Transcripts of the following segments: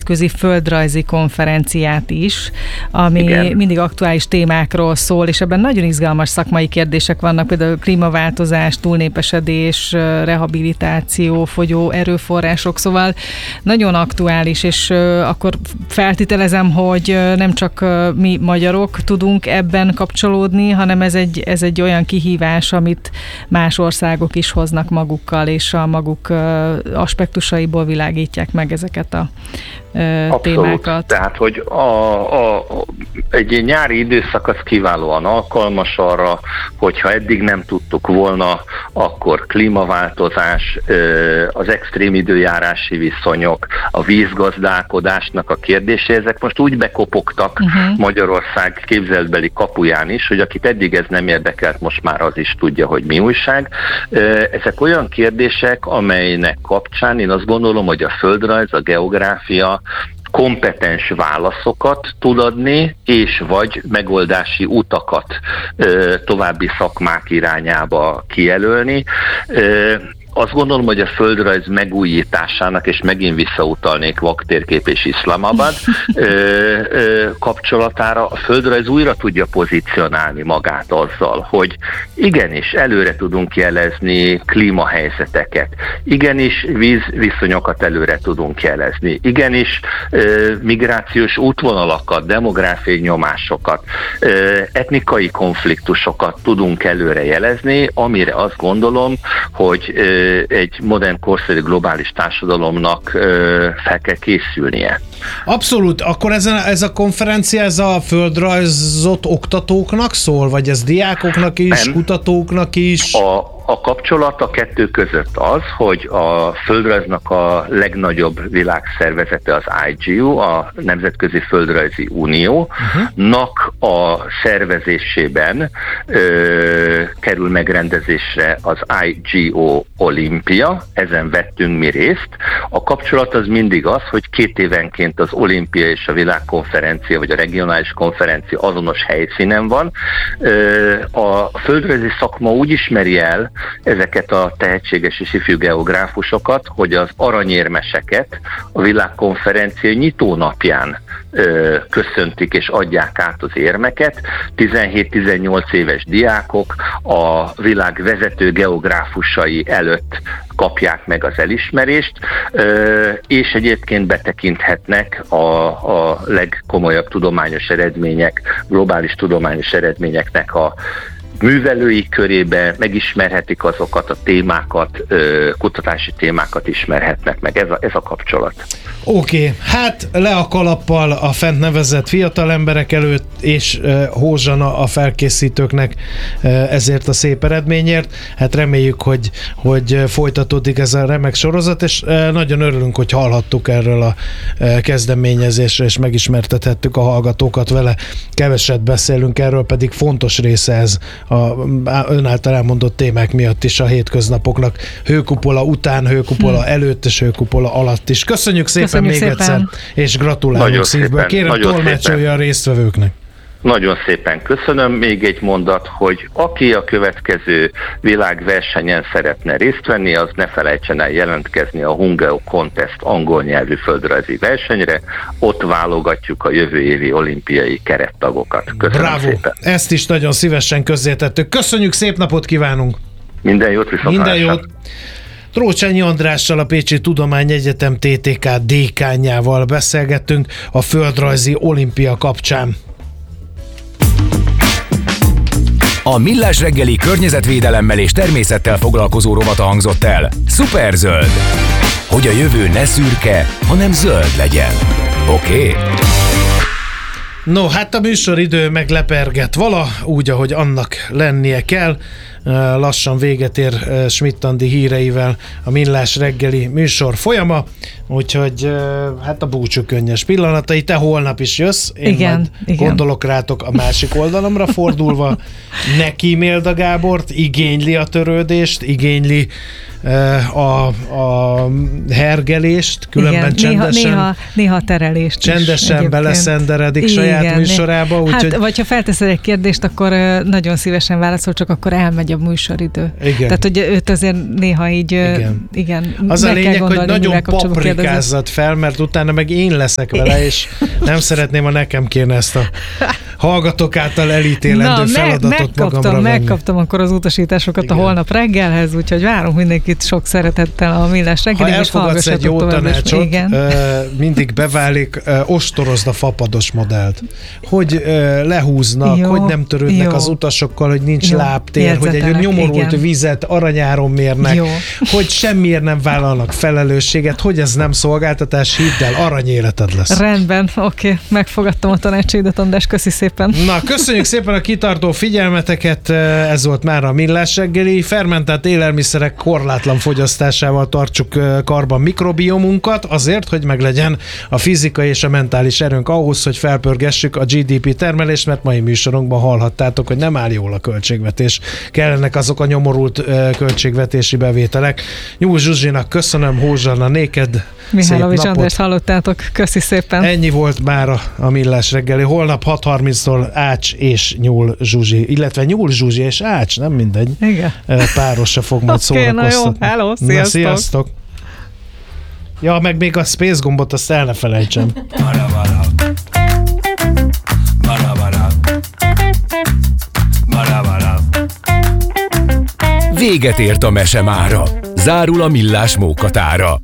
Nemzetközi Földrajzi Konferenciát is, ami mindig aktuális témákról szól, és ebben nagyon izgalmas szakmai kérdések vannak, például klímaváltozás, túlnépesedés, rehabilitáció, fogyó erőforrások, szóval nagyon aktuális, és akkor feltételezem, hogy nem csak mi magyarok tudunk ebben kapcsolódni, hanem ez egy olyan kihívás, amit más országok is hoznak magukkal, és a maguk aspektusaiból világítják meg ezeket a témákat. Tehát, hogy egy nyári időszak az kiválóan alkalmas arra, hogyha eddig nem tudtuk volna, akkor klímaváltozás, az extrém időjárási viszonyok, a vízgazdálkodásnak a kérdése, ezek most úgy bekopogtak Magyarország képzeletbeli kapuján is, hogy akit eddig ez nem érdekelt, most már az is tudja, hogy mi újság. Ezek olyan kérdések, amelynek kapcsán én azt gondolom, hogy a földrajz, a geográfia kompetens válaszokat tud adni, és vagy megoldási utakat további szakmák irányába kijelölni. Azt gondolom, hogy a földrajz megújításának, és megint visszautalnék Vaktérkép és Iszlamabad kapcsolatára, a földrajz újra tudja pozícionálni magát azzal, hogy igenis előre tudunk jelezni klímahelyzeteket, igenis vízviszonyokat előre tudunk jelezni, igenis migrációs útvonalakat, demográfiai nyomásokat, etnikai konfliktusokat tudunk előre jelezni, amire azt gondolom, hogy egy modern, korszerű globális társadalomnak fel kell készülnie. Abszolút. Akkor ez a konferencia, ez a földrajzot oktatóknak szól, vagy ez diákoknak is, nem. Kutatóknak is? A kapcsolat a kettő között az, hogy a földrajznak a legnagyobb világszervezete az IGU, a Nemzetközi Földrajzi Uniónak a szervezésében kerül megrendezésre az IGO Olimpia, ezen vettünk mi részt. A kapcsolat az mindig az, hogy 2 évenként az olimpia és a világkonferencia, vagy a regionális konferencia azonos helyszínen van. A földrajzi szakma úgy ismeri el ezeket a tehetséges és ifjú geográfusokat, hogy az aranyérmeseket a világkonferencia nyitónapján köszöntik és adják át az érmeket. 17-18 éves diákok a világ vezető geográfusai előtt kapják meg az elismerést, és egyébként betekinthetnek a legkomolyabb tudományos eredmények, globális tudományos eredményeknek a művelői körébe, megismerhetik azokat a témákat, kutatási témákat ismerhetnek meg. Ez a kapcsolat. Oké, hát le a kalappal a fent nevezett fiatal emberek előtt, és hózsana a felkészítőknek ezért a szép eredményért. Hát reméljük, hogy folytatódik ez a remek sorozat, és nagyon örülünk, hogy hallhattuk erről a kezdeményezésről, és megismertethettük a hallgatókat vele. Keveset beszélünk erről, pedig fontos része ez ön által elmondott témák miatt is a hétköznapoknak. Hőkupola után, hőkupola előtt és hőkupola alatt is. Köszönjük szépen még egyszer, és gratulálunk szívből. Kérem, tolmácsolja a résztvevőknek. Nagyon szépen köszönöm. Még egy mondat, hogy aki a következő világversenyen szeretne részt venni, az ne felejtsen el jelentkezni a Hungeo Contest angol nyelvű földrajzi versenyre. Ott válogatjuk a jövő évi olimpiai kerettagokat. Köszönöm. Bravo. Szépen. Ezt is nagyon szívesen közzétettük. Köszönjük, szép napot kívánunk! Minden jót, viszontlátásra! Minden jót! Trócsányi Andrással, a Pécsi Tudományegyetem TTK dékánjával beszélgettünk a földrajzi olimpia kapcsán. A Millás reggeli környezetvédelemmel és természettel foglalkozó rovata hangzott el. Szuperzöld! Hogy a jövő ne szürke, hanem zöld legyen. Oké? No, hát a műsoridő megleperget vala, úgy, ahogy annak lennie kell. Lassan véget ér Schmidt Andi híreivel a Millás reggeli műsor folyama, úgyhogy hát a búcsú könnyes pillanatai. Te holnap is jössz, én igen. Gondolok rátok a másik oldalamra fordulva. Ne kíméld a Gábort, igényli a törődést, igényli a hergelést, különben igen, csendesen néha terelést csendesen beleszenderedik saját műsorába. Hát, vagy ha felteszed egy kérdést, akkor nagyon szívesen válaszol, csak akkor elmegy a műsoridő. Igen. Tehát, hogy őt azért néha így igen az a lényeg, hogy nagyon pap kritikázzad fel, mert utána meg én leszek vele, és nem szeretném, ha nekem kéne ezt a hallgatók által elítélendő feladatot magamra venni. Megkaptam akkor az utasításokat a holnap reggelhez, úgyhogy várunk mindenkit sok szeretettel a Millás reggelig. Ha elfogadsz egy jó tanácsot, mindig beválik, ostorozd a fapados modellt. Hogy lehúznak, hogy nem törődnek az utasokkal, hogy nincs lábtér, hogy egy nyomorult vizet aranyáron mérnek, hogy semmiért nem vállalnak felelősséget, hogy ez nem szolgáltatás, hidd el, aranyéleted lesz. Rendben, oké, megfogadtam a tanácsaidat, András, köszi szépen. Na, köszönjük szépen a kitartó figyelmeteket, ez volt már a Millás reggeli. Fermentált élelmiszerek korlátlan fogyasztásával tartsuk karban mikrobiomunkat, azért, hogy meglegyen a fizikai és a mentális erőnk ahhoz, hogy felpörgessük a GDP termelést, mert mai műsorunkban hallhattátok, hogy nem áll jól a költségvetés. Kellenek azok a nyomorult költségvetési bevételek. Nyúl Zsuzsinak köszönöm, Hózsanna néked. Mihálovics András hallottátok, köszi szépen. Ennyi volt már a Millás reggeli. Holnap 6:30-tól Ács és Nyúl Zsuzsi, illetve Nyúl Zsuzsi és Ács, nem mindegy. Igen. Párosra fog majd szórakoztatni. Na jó, hello, sziasztok. Na, sziasztok. Ja, meg még a space gombot, azt el ne felejtsem. Véget ért a mese mára. Zárul a Millás mókatára.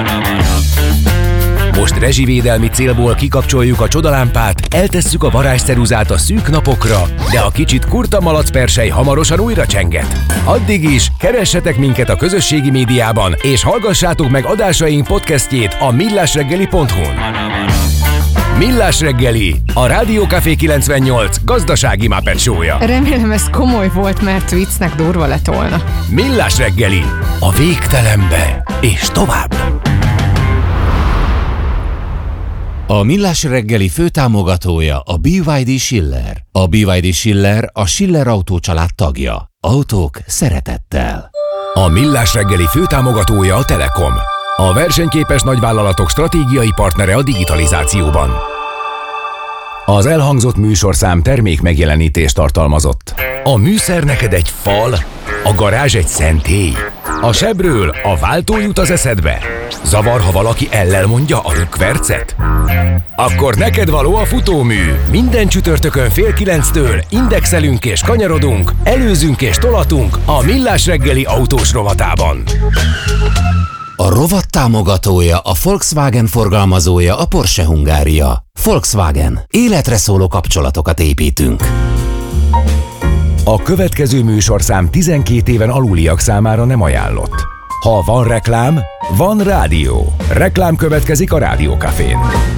Most rezsivédelmi célból kikapcsoljuk a csodalámpát, eltesszük a varázsceruzát a szűk napokra, de a kicsit kurta malacpersely hamarosan újra csenget. Addig is keressetek minket a közösségi médiában, és hallgassátok meg adásaink podcastjét a millásreggeli.hu-n. Millás reggeli, a Rádió Café 98 gazdasági Muppet show-ja. Remélem ez komoly volt, mert viccnek durva lett volna. Millás reggeli, a végtelenbe és tovább. A Millás reggeli főtámogatója a BYD Schiller. A BYD Schiller a Schiller Autó család tagja. Autók szeretettel. A Millás reggeli főtámogatója a Telekom. A versenyképes nagyvállalatok stratégiai partnere a digitalizációban. Az elhangzott műsorszám termék megjelenítést tartalmazott. A műszer neked egy fal, a garázs egy szentély. A sebről a váltó jut az eszedbe. Zavar, ha valaki ellel mondja a rükvercet? Akkor neked való a futómű. Minden csütörtökön 8:30 indexelünk és kanyarodunk, előzünk és tolatunk a Millás reggeli autós rovatában. A rovat támogatója, a Volkswagen forgalmazója, a Porsche Hungária. Volkswagen. Életre szóló kapcsolatokat építünk. A következő műsorszám 12 éven aluliak számára nem ajánlott. Ha van reklám, van rádió. Reklám következik a Rádió Cafén.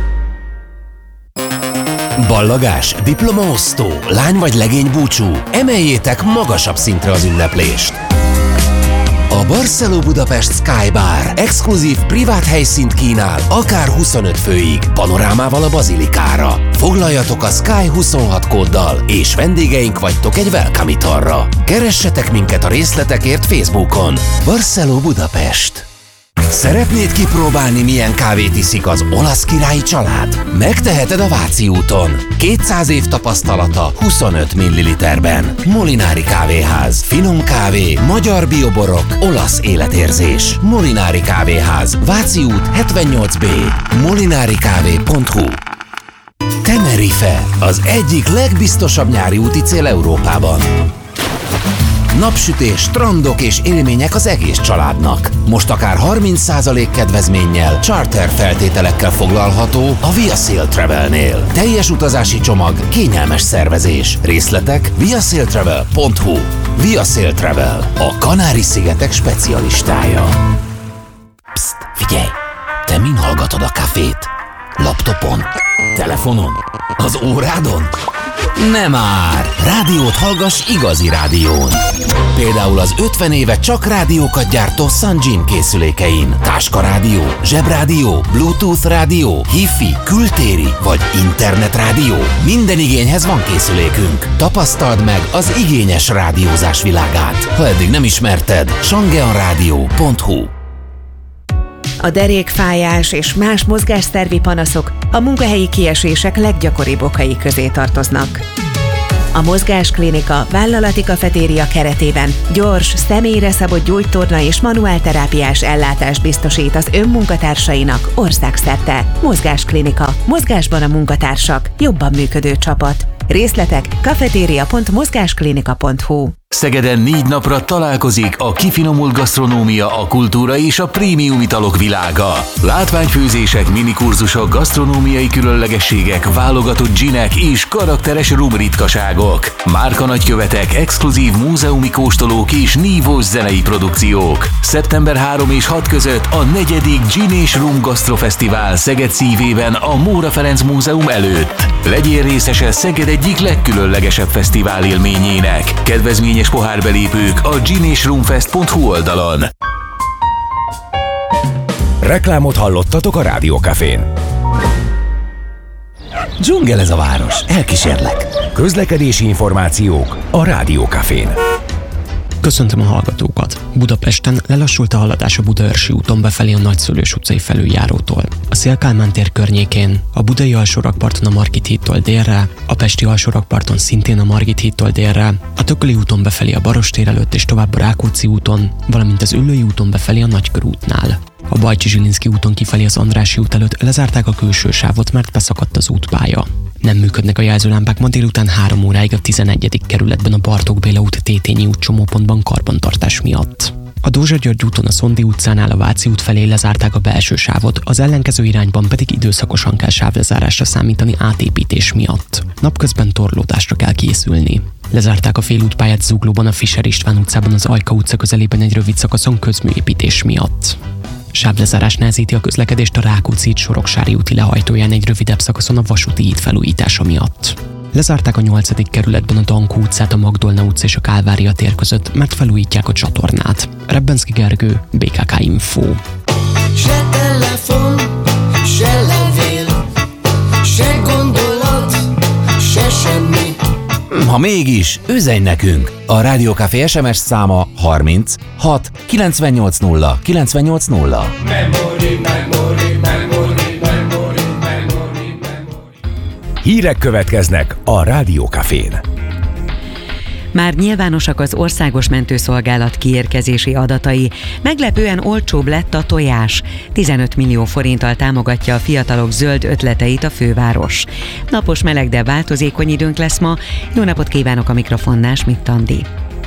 Ballagás, diplomaosztó, lány vagy legény búcsú. Emeljétek magasabb szintre az ünneplést. A Barceló Budapest Sky Bar exkluzív privát helyszínt kínál, akár 25 főig, panorámával a bazilikára. Foglaljatok a Sky 26 kóddal, és vendégeink vagytok egy welcome italra. Keressetek minket a részletekért Facebookon. Barceló Budapest. Szeretnéd kipróbálni, milyen kávét iszik az olasz királyi család? Megteheted a Váci úton. 200 év tapasztalata 25 ml-ben. Molinári Kávéház. Finom kávé, magyar bioborok, olasz életérzés. Molinári Kávéház. Váci út 78B. molinarikávé.hu. Tenerife, az egyik legbiztosabb nyári úti cél Európában. Napsütés, strandok és élmények az egész családnak. Most akár 30% kedvezménnyel, charter feltételekkel foglalható a Via Sail Travelnél. Teljes utazási csomag, kényelmes szervezés. Részletek viasailtravel.hu. Via Sail Travel, a Kanári-szigetek specialistája. Psst, figyelj! Te min hallgatod a kafét? Laptopon? Telefonon? Az órádon? Nem már! Rádiót hallgass igazi rádión. Például az 50 éve csak rádiókat gyártó Sunjin készülékein. Táskarádió, zsebrádió, Bluetooth rádió, Hi-Fi, kültéri vagy internetrádió. Minden igényhez van készülékünk. Tapasztald meg az igényes rádiózás világát. Ha eddig nem ismerted, shangeonradio.hu. A derékfájás és más mozgásszervi panaszok a munkahelyi kiesések leggyakoribb okai közé tartoznak. A Mozgásklinika vállalati kafetéria keretében gyors, személyre szabott gyógytorna és manuálterápiás ellátást biztosít az önmunkatársainak országszerte. Mozgásklinika. Mozgásban a munkatársak. Jobban működő csapat. Részletek cafeteria.mozgásklinika.hu. Szegeden 4 napra találkozik a kifinomult gasztronómia, a kultúra és a prémium italok világa. Látványfőzések, minikurzusok, gasztronómiai különlegességek, válogatott ginek és karakteres rum ritkaságok. Márka nagykövetek, exkluzív múzeumi kóstolók és nívós zenei produkciók. Szeptember 3 és 6 között a 4. Gin és Rum Gasztrofesztivál Szeged szívében a Móra Ferenc Múzeum előtt. Legyél részese Szeged egyik legkülönlegesebb fesztivál élményének. Kedvezményes pohárbelépők a ginesrumfest.hu oldalon. Reklámot hallottatok a Rádió Cafén. Dzsungel ez a város, elkísérlek. Közlekedési információk a Rádió Cafén. Köszöntöm a hallgatókat! Budapesten lelassult a haladás a Budaörsi úton befelé a Nagyszülős utcai felüljárótól. A Széll-Kálmán tér környékén, a budai alsórakparton a Margit hídtól délre, a pesti alsórakparton szintén a Margit hídtól délre, a Tököli úton befelé a Barostér előtt és tovább a Rákóczi úton, valamint az Üllői úton befelé a Nagykörútnál. A Bajcsi-Zsilinszky úton kifelé az Andrássy út előtt lezárták a külső sávot, mert beszakadt az útpálya. Nem működnek a jelzőlámpák ma délután 3 óráig a 11. kerületben a Bartók Béla út Tétényi út csomópontban karbantartás miatt. A Dózsa György úton a Szondi utcánál a Váci út felé lezárták a belső sávot, az ellenkező irányban pedig időszakosan kell sávlezárásra számítani átépítés miatt. Napközben torlódásra kell készülni. Lezárták a félútpályát Zuglóban a Fischer István utcában az Ajka utca közelében egy rövid szakaszon közműépítés miatt. Sávlezárás nehezíti a közlekedést a Rákóczi Soroksári úti lehajtóján egy rövidebb szakaszon a vasúti híd felújítása miatt. Lezárták a 8. kerületben a Dankó utcát a Magdolna utca és a Kálvária tér között, mert felújítják a csatornát. Rebbenszky Gergő, BKK Info. Se telefon, se levél, se gondolat, se semmi. Ha mégis, üzenj nekünk! A Rádió Café SMS száma 30 6 980 980. Memory. Hírek következnek a Rádió Cafén. Már nyilvánosak az Országos Mentőszolgálat kiérkezési adatai. Meglepően olcsóbb lett a tojás. 15 millió forinttal támogatja a fiatalok zöld ötleteit a főváros. Napos, meleg, de változékony időnk lesz ma. Jó napot kívánok, a mikrofonnál Schmidt Andi.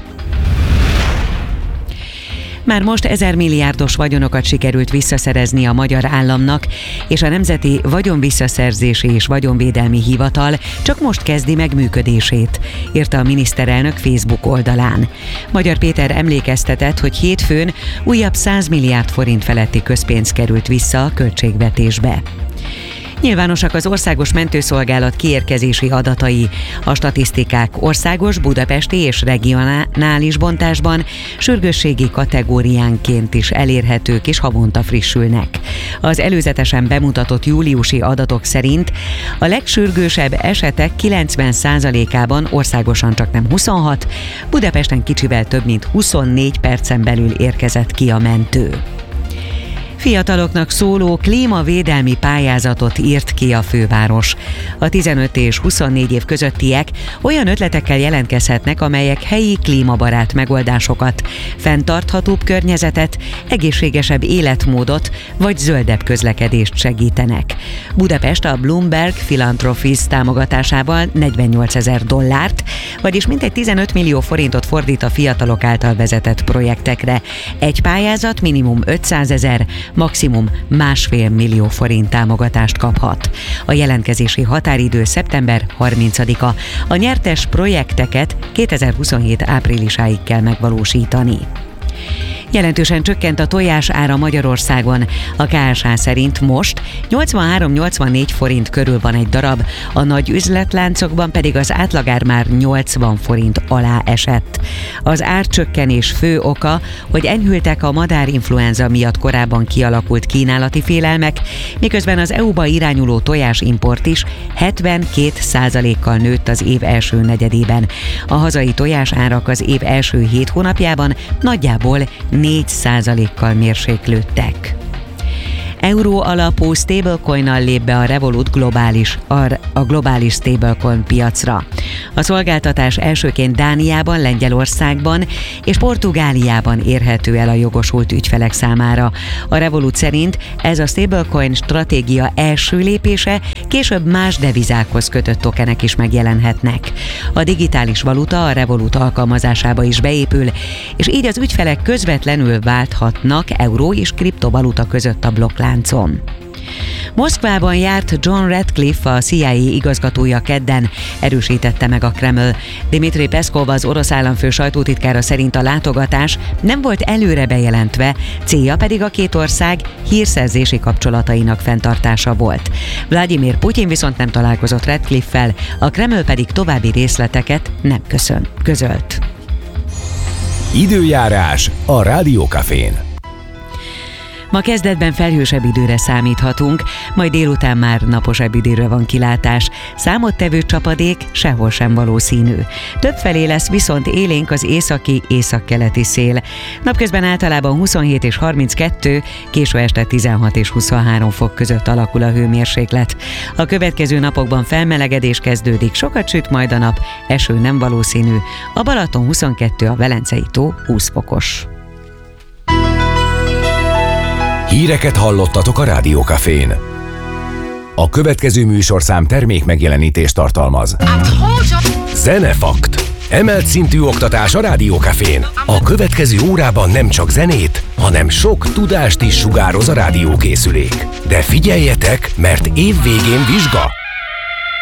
Már most 1000 milliárdos vagyonokat sikerült visszaszerezni a magyar államnak, és a Nemzeti Vagyonvisszaszerzési és Vagyonvédelmi Hivatal csak most kezdi meg működését, írta a miniszterelnök Facebook oldalán. Magyar Péter emlékeztetett, hogy hétfőn újabb 100 milliárd forint feletti közpénz került vissza a költségvetésbe. Nyilvánosak az Országos Mentőszolgálat kiérkezési adatai. A statisztikák országos, budapesti és regionális bontásban sürgősségi kategóriánként is elérhetők és havonta frissülnek. Az előzetesen bemutatott júliusi adatok szerint a legsürgősebb esetek 90%-ában országosan csaknem 26, Budapesten kicsivel több mint 24 percen belül érkezett ki a mentő. Fiataloknak szóló klímavédelmi pályázatot írt ki a főváros. A 15 és 24 év közöttiek olyan ötletekkel jelentkezhetnek, amelyek helyi klímabarát megoldásokat, fenntarthatóbb környezetet, egészségesebb életmódot vagy zöldebb közlekedést segítenek. Budapest a Bloomberg Philanthropies támogatásával $48,000, vagyis mintegy 15 millió forintot fordít a fiatalok által vezetett projektekre. Egy pályázat minimum 500,000, maximum 1,5 millió forint támogatást kaphat. A jelentkezési határidő szeptember 30-a. A nyertes projekteket 2027 áprilisáig kell megvalósítani. Jelentősen csökkent a tojás ára Magyarországon. A KSH szerint most 83-84 forint körül van egy darab, a nagy üzletláncokban pedig az átlagár már 80 forint alá esett. Az árcsökkenés fő oka, hogy enyhültek a madárinfluenza miatt korábban kialakult kínálati félelmek, miközben az EU-ba irányuló tojásimport is 72%-kal nőtt az év első negyedében. A hazai tojásárak az év első 7 hónapjában nagyjából 4%-kal mérséklődtek. Euró alapú stablecoinnal lép be a Revolut a globális stablecoin piacra. A szolgáltatás elsőként Dániában, Lengyelországban és Portugáliában érhető el a jogosult ügyfelek számára. A Revolut szerint ez a stablecoin stratégia első lépése, később más devizákhoz kötött tokenek is megjelenhetnek. A digitális valuta a Revolut alkalmazásába is beépül, és így az ügyfelek közvetlenül válthatnak euró és kriptovaluta között a blokkláncon. Moszkvában járt John Ratcliffe, a CIA igazgatója kedden, erősítette meg a Kreml. Dmitry Peszkov, az orosz államfő sajtótitkára szerint a látogatás nem volt előre bejelentve, célja pedig a két ország hírszerzési kapcsolatainak fenntartása volt. Vladimir Putyin viszont nem találkozott Ratcliffe-fel, a Kreml pedig további részleteket nem közölt. Időjárás a Rádiókafén. Ma kezdetben felhősebb időre számíthatunk, majd délután már naposabb időre van kilátás. Számottevő csapadék sehol sem valószínű. Többfelé lesz viszont élénk az északi-északkeleti szél. Napközben általában 27 és 32, késő este 16 és 23 fok között alakul a hőmérséklet. A következő napokban felmelegedés kezdődik, sokat süt majd a nap, eső nem valószínű. A Balaton 22, a Velencei tó 20 fokos. Híreket hallottatok a Rádiókafén. A következő műsorszám termék megjelenítést tartalmaz. Zenefakt. Emelt szintű oktatás a Rádiókafén. A következő órában nem csak zenét, hanem sok tudást is sugároz a rádiókészülék. De figyeljetek, mert évvégén vizsga.